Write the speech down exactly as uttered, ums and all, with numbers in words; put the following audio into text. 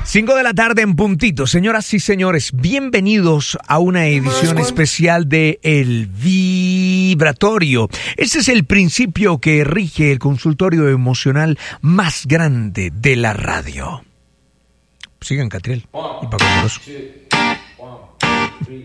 Cinco de la tarde en puntito. Señoras y señores, bienvenidos a una edición especial de El Vibratorio. Este es el principio que rige el consultorio emocional más grande de la radio. Sigan, Catriel y Paco Moroso.